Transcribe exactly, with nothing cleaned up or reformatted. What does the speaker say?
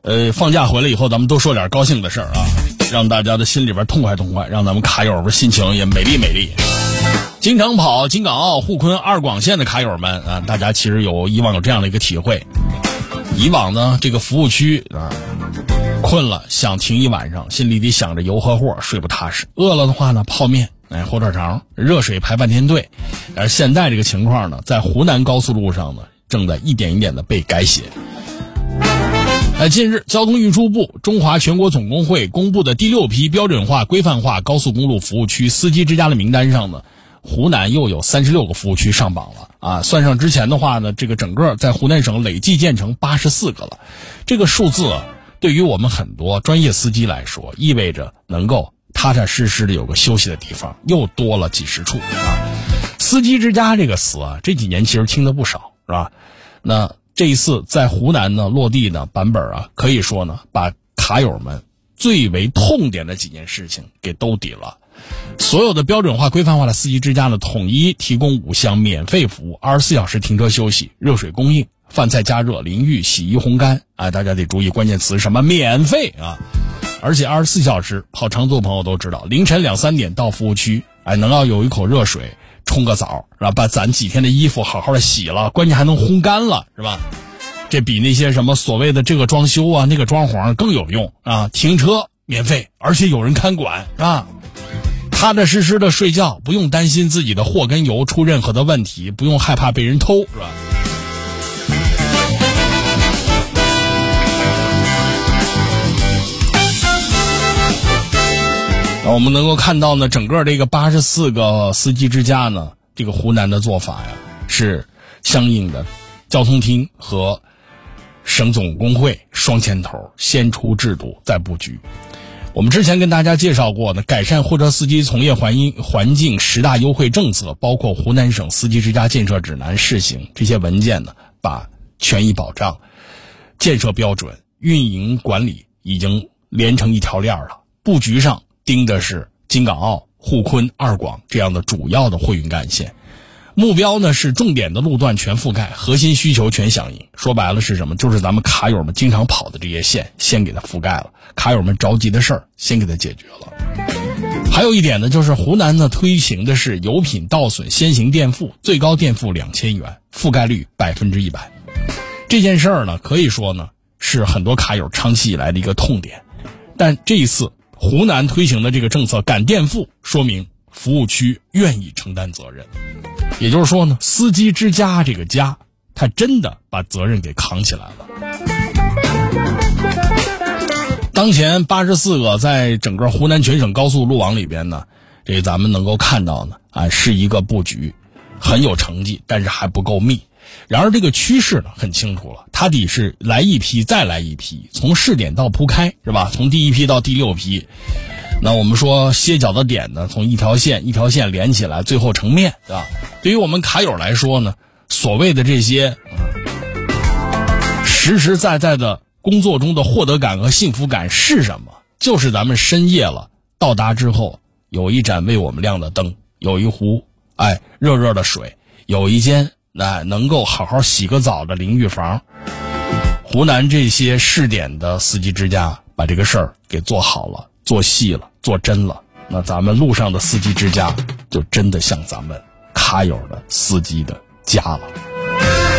呃，放假回来以后，咱们多说点高兴的事儿啊，让大家的心里边痛快痛快，让咱们卡友们心情也美丽美丽。经常跑京港澳、沪昆二广线的卡友们啊，大家其实有以往有这样的一个体会。以往呢，这个服务区啊，困了想停一晚上，心里得想着油和货，睡不踏实。饿了的话呢，泡面、哎火腿肠、热水排半天队。而现在这个情况呢，在湖南高速路上呢，正在一点一点的被改写。呃，近日，交通运输部、中华全国总工会公布的第六批标准化、规范化高速公路服务区司机之家的名单上呢，湖南又有三十六个服务区上榜了啊！算上之前的话呢，这个整个在湖南省累计建成八十四个了。这个数字啊，对于我们很多专业司机来说，意味着能够踏踏实实的有个休息的地方，又多了几十处啊！司机之家这个词啊，这几年其实听得不少，是吧？那这一次在湖南呢落地呢版本啊，可以说呢把卡友们最为痛点的几件事情给兜底了。所有的标准化规范化的司机之家呢，统一提供五项免费服务，二十四小时停车休息、热水供应、饭菜加热、淋浴、洗衣烘干啊，大家得注意关键词什么免费啊！而且二十四小时跑长途朋友都知道，凌晨两三点到服务区，哎，能要有一口热水。冲个澡，是吧？把攒几天的衣服好好的洗了，关键还能烘干了，是吧？这比那些什么所谓的这个装修啊、那个装潢更有用啊！停车免费，而且有人看管，是吧？踏踏实实的睡觉，不用担心自己的货跟油出任何的问题，不用害怕被人偷，是吧？我们能够看到呢，整个这个八十四个司机之家呢，这个湖南的做法呀，是相应的交通厅和省总工会双牵头，先出制度再布局。我们之前跟大家介绍过呢，改善货车司机从业环境环境十大优惠政策，包括湖南省司机之家建设指南试行这些文件呢，把权益保障、建设标准、运营管理已经连成一条链了。布局上盯的是京港澳、沪昆、二广这样的主要的货运干线，目标呢是重点的路段全覆盖，核心需求全响应。说白了是什么？就是咱们卡友们经常跑的这些线，先给它覆盖了；卡友们着急的事儿，先给它解决了。还有一点呢，就是湖南呢推行的是油品倒损先行垫付，最高垫付两千元，覆盖率百分之一百。这件事儿呢，可以说呢是很多卡友长期以来的一个痛点，但这一次湖南推行的这个政策敢垫付，说明服务区愿意承担责任。也就是说呢，司机之家这个家，他真的把责任给扛起来了。当前八十四个在整个湖南全省高速路网里边呢，这咱们能够看到呢，啊，是一个布局很有成绩，但是还不够密。然而这个趋势呢很清楚了，它得是来一批再来一批，从试点到铺开，是吧？从第一批到第六批，那我们说歇脚的点呢，从一条线一条线连起来，最后成面，对吧？对于我们卡友来说呢，所谓的这些、嗯、实实在在的工作中的获得感和幸福感是什么？就是咱们深夜了到达之后，有一盏为我们亮的灯，有一壶哎热热的水，有一间那能够好好洗个澡的淋浴房。湖南这些试点的司机之家把这个事儿给做好了，做细了，做真了，那咱们路上的司机之家就真的像咱们卡友的司机的家了。